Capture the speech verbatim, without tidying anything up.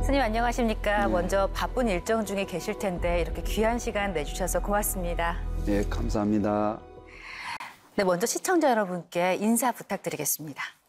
교수님 안녕하십니까? 네. 먼저 바쁜 일정 중에 계실 텐데 이렇게 귀한 시간 내주셔서 고맙습니다. 네, 감사합니다. 네, 먼저 시청자 여러분께 인사 부탁드리겠습니다.